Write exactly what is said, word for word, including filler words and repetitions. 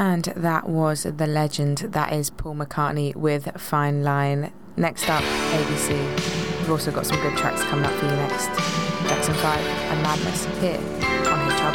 And that was the legend that is Paul McCartney with Fine Line. Next up, A B C. We've also got some good tracks coming up for you next. Jackson five and Madness here on H R